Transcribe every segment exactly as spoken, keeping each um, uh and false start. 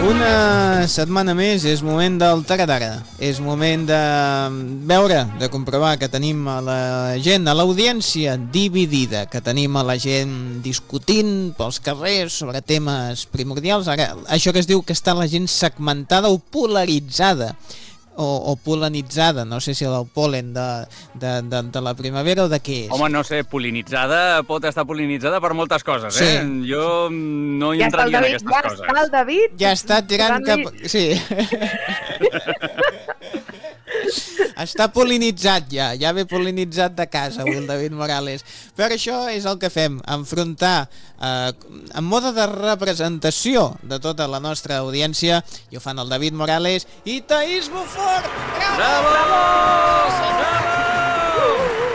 Una setmana més és moment del taradara. És moment de veure, de comprovar que tenim a la gent, a l'audiència dividida, que tenim a la gent discutint pels carrers sobre temes primordials. Ara, això que es diu que està la gent segmentada o polaritzada. O, o pol·lenitzada, no sé si el pol·len de, de, de, de la primavera o de què és. Home, no sé, pol·linitzada pot estar pol·linitzada per moltes coses, sí. eh? Jo no hi ja entraria David, en aquestes ja coses. Ja està el David. Ja està tirant cap... Sí. Està pol·linitzat ja, ja ve pol·linitzat de casa avui el David Morales. Per això és el que fem, enfrontar eh, en mode de representació de tota la nostra audiència, i ho fan el David Morales i Taís Bufort. Bravo! Bravo! Bravo!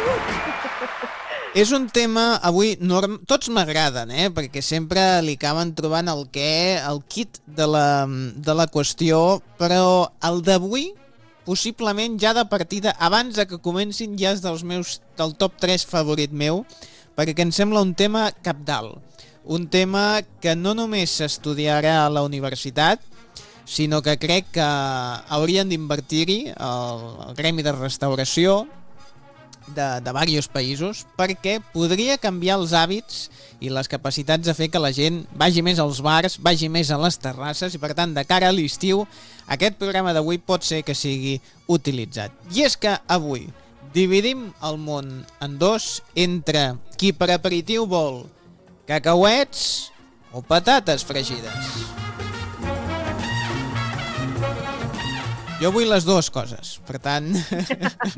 És un tema, avui, norm... tots m'agraden, eh? Perquè sempre li acaben trobant el què, el kit de la, de la qüestió, però el d'avui possiblement ja de partida, abans de que comencin, ja és dels meus, del top tres favorit meu, perquè em sembla un tema cabdal. Un tema que no només s'estudiarà a la universitat, sinó que crec que haurien d'invertir-hi el, el gremi de restauració de, de diversos països, perquè podria canviar els hàbits i les capacitats de fer que la gent vagi més als bars, vagi més a les terrasses, i per tant, de cara a l'estiu, aquest programa d'avui pot ser que sigui utilitzat. I és que avui dividim el món en dos, entre qui per aperitiu vol cacauets o patates fregides. Jo vull les dues coses, per tant...